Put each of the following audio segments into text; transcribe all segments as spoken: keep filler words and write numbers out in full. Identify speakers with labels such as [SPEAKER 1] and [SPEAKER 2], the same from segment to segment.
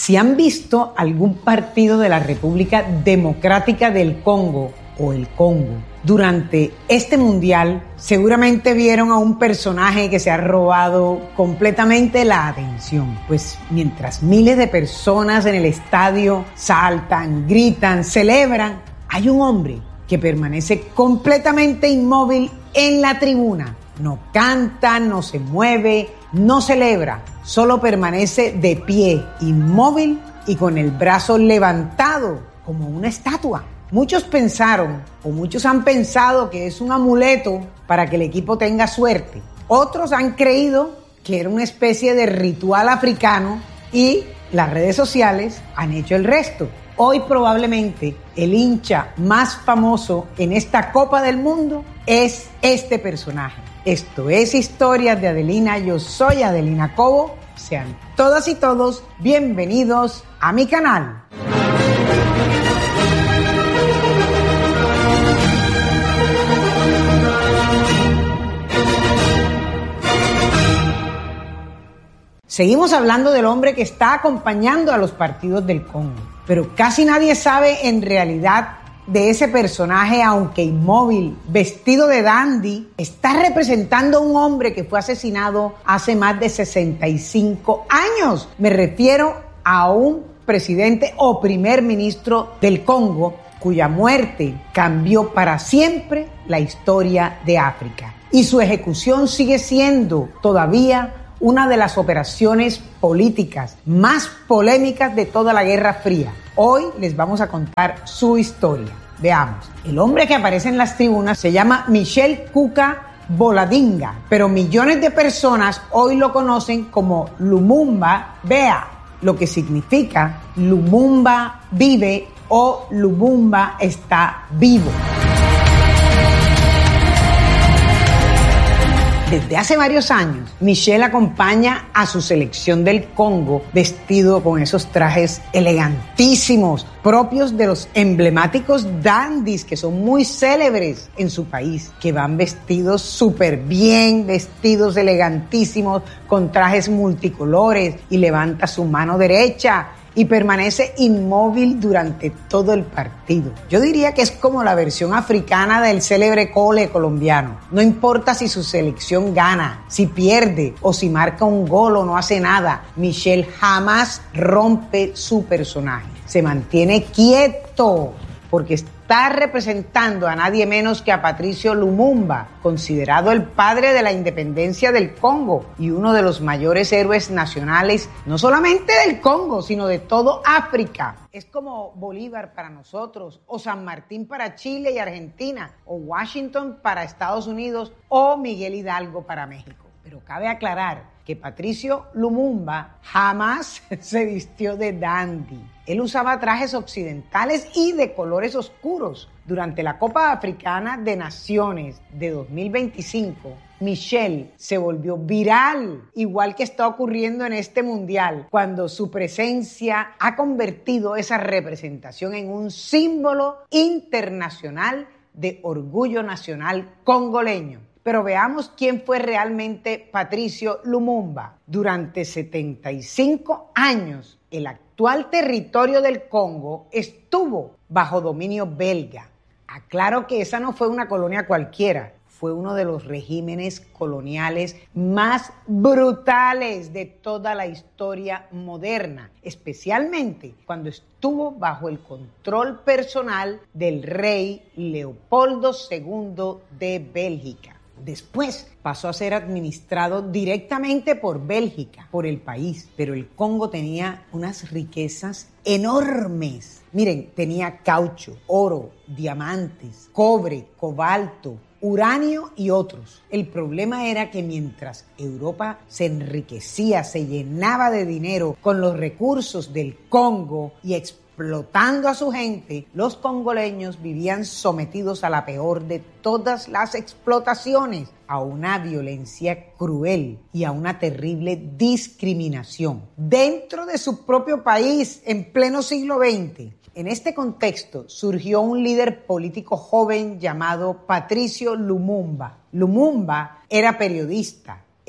[SPEAKER 1] Si han visto algún partido de la República Democrática del Congo o el Congo durante este mundial, seguramente vieron a un personaje que se ha robado completamente la atención. Pues mientras miles de personas en el estadio saltan, gritan, celebran, hay un hombre que permanece completamente inmóvil en la tribuna. No canta, no se mueve, no celebra, solo permanece de pie, inmóvil y con el brazo levantado como una estatua. Muchos pensaron, o muchos han pensado que es un amuleto para que el equipo tenga suerte. Otros han creído que era una especie de ritual africano y las redes sociales han hecho el resto. Hoy probablemente el hincha más famoso en esta Copa del Mundo es este personaje. Esto es Historias de Adelina, yo soy Adelina Cobo. Sean todas y todos bienvenidos a mi canal. Seguimos hablando del hombre que está acompañando a los partidos del Congo, pero casi nadie sabe en realidad de ese personaje, aunque inmóvil, vestido de dandy, está representando a un hombre que fue asesinado hace más de sesenta y cinco años. Me refiero a un presidente o primer ministro del Congo cuya muerte cambió para siempre la historia de África. Y su ejecución sigue siendo todavía una de las operaciones políticas más polémicas de toda la Guerra Fría. Hoy les vamos a contar su historia. Veamos. El hombre que aparece en las tribunas se llama Michel Kuka Boladinga, pero millones de personas hoy lo conocen como Lumumba Bea, lo que significa Lumumba vive o Lumumba está vivo. Desde hace varios años, Michel acompaña a su selección del Congo vestido con esos trajes elegantísimos, propios de los emblemáticos dandis que son muy célebres en su país, que van vestidos súper bien, vestidos elegantísimos, con trajes multicolores, y levanta su mano derecha y permanece inmóvil durante todo el partido. Yo diría que es como la versión africana del célebre Cole colombiano. No importa si su selección gana, si pierde o si marca un gol o no hace nada, Michel jamás rompe su personaje. Se mantiene quieto porque está representando a nadie menos que a Patricio Lumumba, considerado el padre de la independencia del Congo y uno de los mayores héroes nacionales, no solamente del Congo, sino de todo África. Es como Bolívar para nosotros, o San Martín para Chile y Argentina, o Washington para Estados Unidos, o Miguel Hidalgo para México. Pero cabe aclarar que Patricio Lumumba jamás se vistió de dandy. Él usaba trajes occidentales y de colores oscuros. Durante la Copa Africana de Naciones de dos mil veinticinco, Michel se volvió viral, igual que está ocurriendo en este mundial, cuando su presencia ha convertido esa representación en un símbolo internacional de orgullo nacional congoleño. Pero veamos quién fue realmente Patricio Lumumba. Durante setenta y cinco años, el actual territorio del Congo estuvo bajo dominio belga. Aclaro que esa no fue una colonia cualquiera, fue uno de los regímenes coloniales más brutales de toda la historia moderna, especialmente cuando estuvo bajo el control personal del rey Leopoldo segundo de Bélgica. Después pasó a ser administrado directamente por Bélgica, por el país, pero el Congo tenía unas riquezas enormes. Miren, tenía caucho, oro, diamantes, cobre, cobalto, uranio y otros. El problema era que mientras Europa se enriquecía, se llenaba de dinero con los recursos del Congo y explotando a su gente, los congoleños vivían sometidos a la peor de todas las explotaciones, a una violencia cruel y a una terrible discriminación dentro de su propio país en pleno siglo veinte. En este contexto surgió un líder político joven llamado Patricio Lumumba. Lumumba era periodista,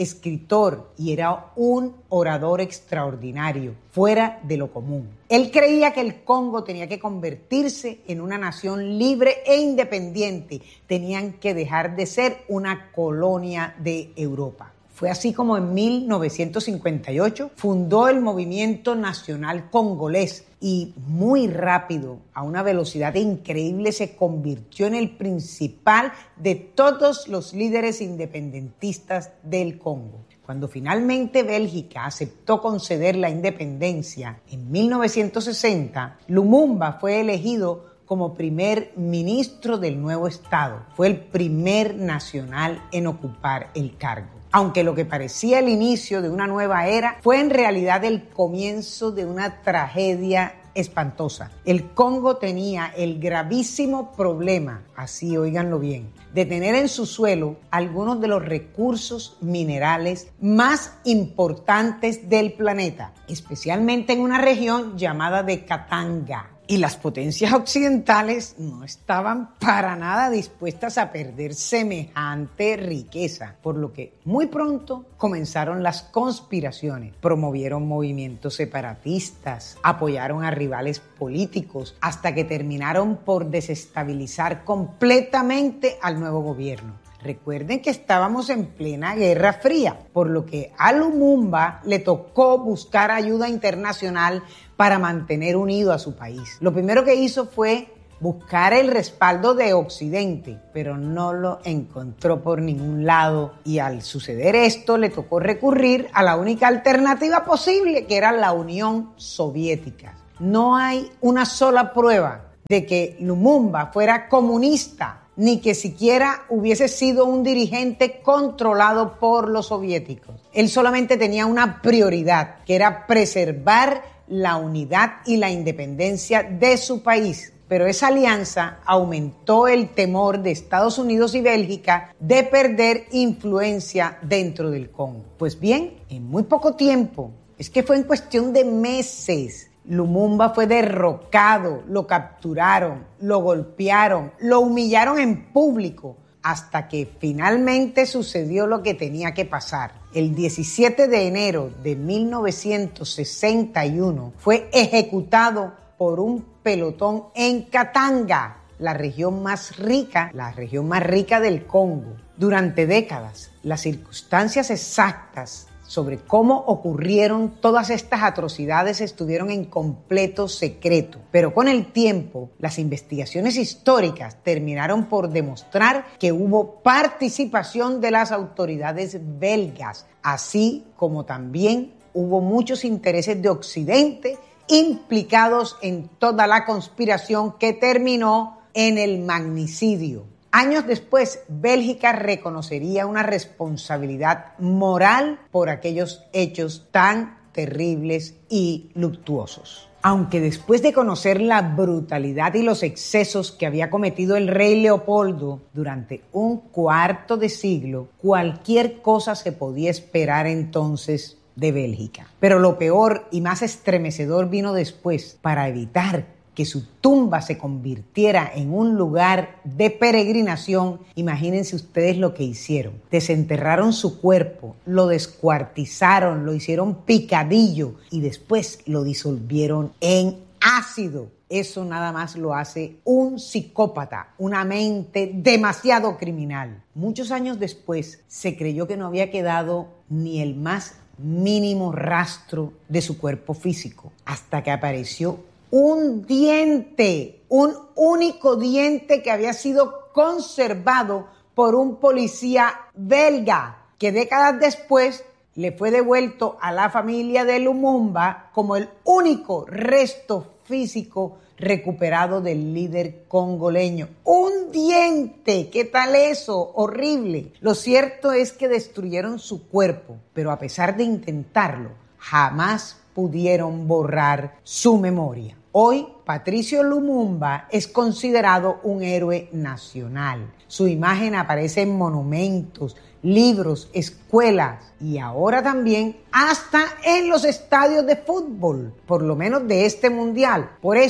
[SPEAKER 1] escritor y era un orador extraordinario, fuera de lo común. Él creía que el Congo tenía que convertirse en una nación libre e independiente. Tenían que dejar de ser una colonia de Europa. Fue así como en mil novecientos cincuenta y ocho fundó el Movimiento Nacional Congolés y muy rápido, a una velocidad increíble, se convirtió en el principal de todos los líderes independentistas del Congo. Cuando finalmente Bélgica aceptó conceder la independencia en mil novecientos sesenta, Lumumba fue elegido como primer ministro del nuevo estado. Fue el primer nacional en ocupar el cargo. Aunque lo que parecía el inicio de una nueva era fue en realidad el comienzo de una tragedia espantosa. El Congo tenía el gravísimo problema, así óiganlo bien, de tener en su suelo algunos de los recursos minerales más importantes del planeta, especialmente en una región llamada de Katanga. Y las potencias occidentales no estaban para nada dispuestas a perder semejante riqueza, por lo que muy pronto comenzaron las conspiraciones, promovieron movimientos separatistas, apoyaron a rivales políticos, hasta que terminaron por desestabilizar completamente al nuevo gobierno. Recuerden que estábamos en plena Guerra Fría, por lo que a Lumumba le tocó buscar ayuda internacional para mantener unido a su país. Lo primero que hizo fue buscar el respaldo de Occidente, pero no lo encontró por ningún lado y al suceder esto le tocó recurrir a la única alternativa posible, que era la Unión Soviética. No hay una sola prueba de que Lumumba fuera comunista, ni que siquiera hubiese sido un dirigente controlado por los soviéticos. Él solamente tenía una prioridad, que era preservar la unidad y la independencia de su país. Pero esa alianza aumentó el temor de Estados Unidos y Bélgica de perder influencia dentro del Congo. Pues bien, en muy poco tiempo, es que fue en cuestión de meses, Lumumba fue derrocado, lo capturaron, lo golpearon, lo humillaron en público, hasta que finalmente sucedió lo que tenía que pasar. El diecisiete de enero de mil novecientos sesenta y uno fue ejecutado por un pelotón en Katanga, la región más rica, la región más rica del Congo. Durante décadas, las circunstancias exactas sobre cómo ocurrieron todas estas atrocidades estuvieron en completo secreto. Pero con el tiempo, las investigaciones históricas terminaron por demostrar que hubo participación de las autoridades belgas, así como también hubo muchos intereses de Occidente implicados en toda la conspiración que terminó en el magnicidio. Años después, Bélgica reconocería una responsabilidad moral por aquellos hechos tan terribles y luctuosos. Aunque después de conocer la brutalidad y los excesos que había cometido el rey Leopoldo durante un cuarto de siglo, cualquier cosa se podía esperar entonces de Bélgica. Pero lo peor y más estremecedor vino después. Para evitar que su tumba se convirtiera en un lugar de peregrinación, imagínense ustedes lo que hicieron. Desenterraron su cuerpo, lo descuartizaron, lo hicieron picadillo y después lo disolvieron en ácido. Eso nada más lo hace un psicópata, una mente demasiado criminal. Muchos años después se creyó que no había quedado ni el más mínimo rastro de su cuerpo físico, hasta que apareció un diente, un único diente que había sido conservado por un policía belga, que décadas después le fue devuelto a la familia de Lumumba como el único resto físico recuperado del líder congoleño. ¡Un diente! ¿Qué tal eso? Horrible. Lo cierto es que destruyeron su cuerpo, pero a pesar de intentarlo, jamás pudieron borrar su memoria. Hoy, Patricio Lumumba es considerado un héroe nacional. Su imagen aparece en monumentos, libros, escuelas y ahora también hasta en los estadios de fútbol, por lo menos de este mundial. Por eso,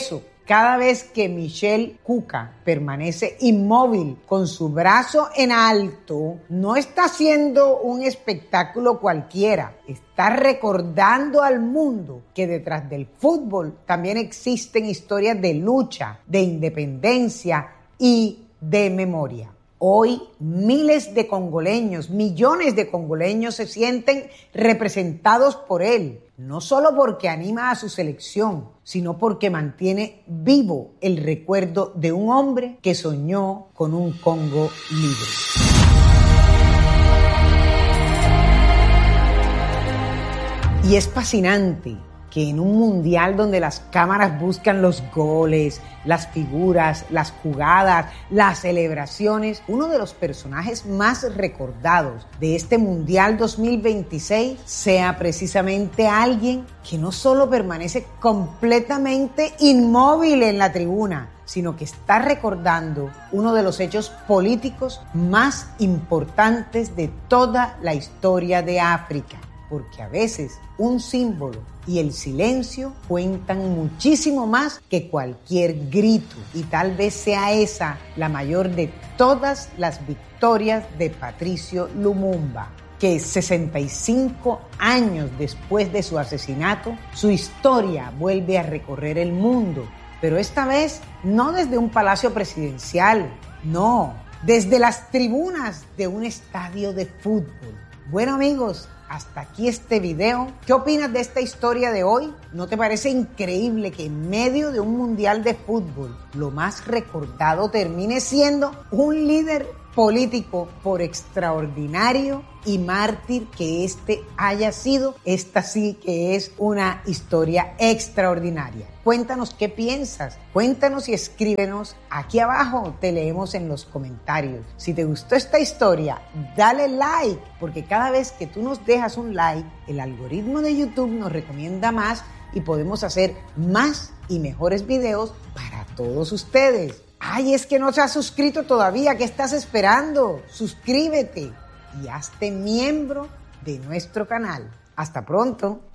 [SPEAKER 1] Cada vez que Michelle Cuca permanece inmóvil con su brazo en alto, no está haciendo un espectáculo cualquiera. Está recordando al mundo que detrás del fútbol también existen historias de lucha, de independencia y de memoria. Hoy miles de congoleños, millones de congoleños se sienten representados por él, no solo porque anima a su selección, sino porque mantiene vivo el recuerdo de un hombre que soñó con un Congo libre. Y es fascinante que en un mundial donde las cámaras buscan los goles, las figuras, las jugadas, las celebraciones, uno de los personajes más recordados de este Mundial dos mil veintiséis sea precisamente alguien que no solo permanece completamente inmóvil en la tribuna, sino que está recordando uno de los hechos políticos más importantes de toda la historia de África. Porque a veces un símbolo y el silencio cuentan muchísimo más que cualquier grito. Y tal vez sea esa la mayor de todas las victorias de Patrice Lumumba, que sesenta y cinco años después de su asesinato, su historia vuelve a recorrer el mundo. Pero esta vez no desde un palacio presidencial, no, desde las tribunas de un estadio de fútbol. Bueno, amigos, hasta aquí este video. ¿Qué opinas de esta historia de hoy? ¿No te parece increíble que en medio de un mundial de fútbol lo más recordado termine siendo un líder político, por extraordinario y mártir que este haya sido? Esta sí que es una historia extraordinaria. Cuéntanos qué piensas, cuéntanos y escríbenos aquí abajo, te leemos en los comentarios. Si te gustó esta historia, dale like, porque cada vez que tú nos dejas un like, el algoritmo de YouTube nos recomienda más y podemos hacer más y mejores videos para todos ustedes. Ay, es que no se has suscrito todavía, ¿qué estás esperando? Suscríbete y hazte miembro de nuestro canal. Hasta pronto.